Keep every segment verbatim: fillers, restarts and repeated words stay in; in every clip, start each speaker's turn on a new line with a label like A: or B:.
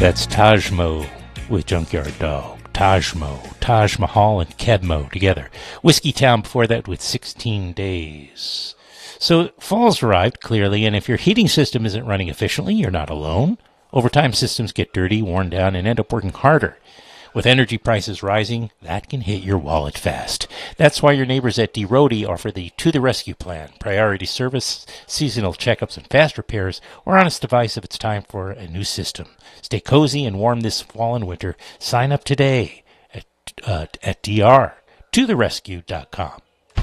A: That's Tajmo with Junkyard Dog. Tajmo, Taj Mahal, and Kedmo together. Whiskey Town before that with sixteen days. So fall's arrived, clearly, and if your heating system isn't running efficiently, you're not alone. Over time, systems get dirty, worn down, and end up working harder. With energy prices rising, that can hit your wallet fast. That's why your neighbors at D-Rody offer the To the Rescue plan. Priority service, seasonal checkups, and fast repairs, or honest advice if it's time for a new system. Stay cozy and warm this fall and winter. Sign up today at, uh, at D R to the rescue dot com.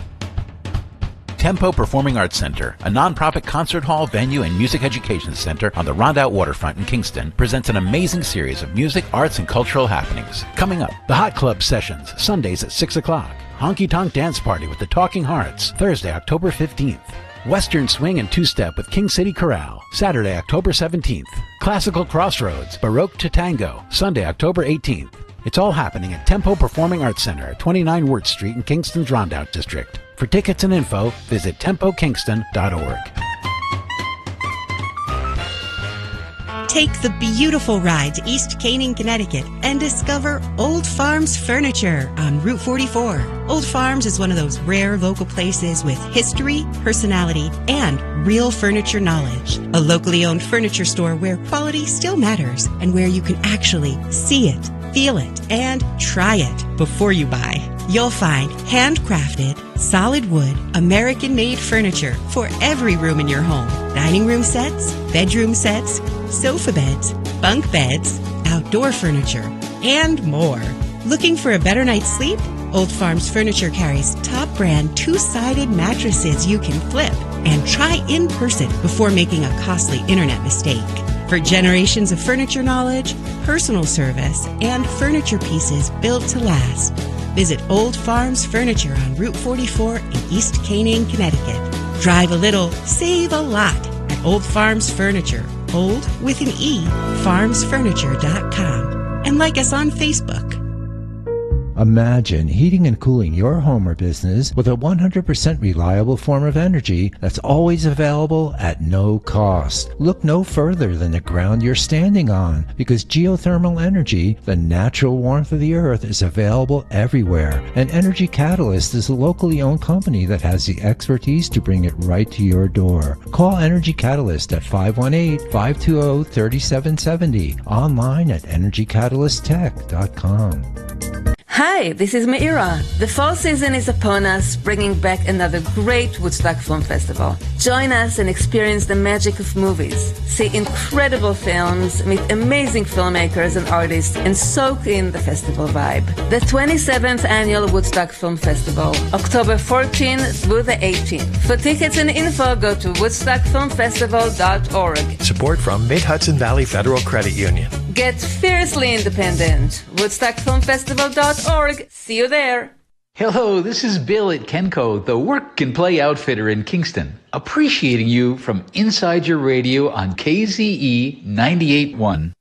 B: Tempo Performing Arts Center, a nonprofit concert hall, venue, and music education center on the Rondout Waterfront in Kingston, presents an amazing series of music, arts, and cultural happenings. Coming up, the Hot Club Sessions, Sundays at six o'clock. Honky Tonk Dance Party with the Talking Hearts, Thursday, October fifteenth. Western Swing and Two-Step with King City Chorale, Saturday, October seventeenth. Classical Crossroads, Baroque to Tango, Sunday, October eighteenth. It's all happening at Tempo Performing Arts Center at twenty-nine Wirt Street in Kingston's Rondout District. For tickets and info, visit tempo kingston dot org.
C: Take the beautiful ride to East Canaan, Connecticut, and discover Old Farms Furniture on Route forty-four. Old Farms is one of those rare local places with history, personality, and real furniture knowledge. A locally owned furniture store where quality still matters and where you can actually see it, feel it, and try it before you buy. You'll find handcrafted, solid wood, American-made furniture for every room in your home. Dining room sets, bedroom sets, sofa beds, bunk beds, outdoor furniture, and more. Looking for a better night's sleep? Old Farms Furniture carries top brand two-sided mattresses you can flip and try in person before making a costly internet mistake. For generations of furniture knowledge, personal service, and furniture pieces built to last, visit Old Farms Furniture on Route forty-four in East Canaan, Connecticut. Drive a little, save a lot at Old Farms Furniture. Old with an E, farms furniture dot com. And like us on Facebook.
D: Imagine heating and cooling your home or business with a one hundred percent reliable form of energy that's always available at no cost. Look no further than the ground you're standing on, because geothermal energy, the natural warmth of the earth, is available everywhere. And Energy Catalyst is a locally owned company that has the expertise to bring it right to your door. Call Energy Catalyst at five one eight, five two zero, three seven seven zero, online at energy catalyst tech dot com.
E: Hi, this is Meira. The fall season is upon us, bringing back another great Woodstock Film Festival. Join us and experience the magic of movies. See incredible films, meet amazing filmmakers and artists, and soak in the festival vibe. The twenty-seventh Annual Woodstock Film Festival, October fourteenth through the eighteenth. For tickets and info, go to woodstock film festival dot org.
F: Support from Mid-Hudson Valley Federal Credit Union.
E: Get fiercely independent. woodstock film festival dot org. See you there.
G: Hello, this is Bill at Kenco, the work and play outfitter in Kingston. Appreciating you from inside your radio on K Z E ninety-eight point one.